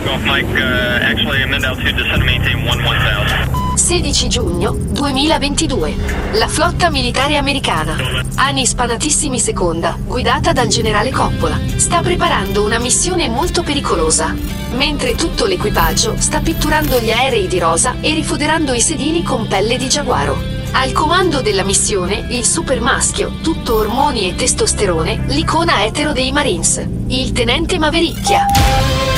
Golf Mike, actually I'm in altitude, descend to maintain 11,000. 16 giugno 2022. La flotta militare americana, ANI Spanatissimi II, guidata dal generale Coppola, sta preparando una missione molto pericolosa. Mentre tutto l'equipaggio sta pitturando gli aerei di rosa e rifoderando i sedili con pelle di giaguaro. Al comando della missione, il super maschio, tutto ormoni e testosterone, l'icona etero dei Marines, il tenente Mavericchia.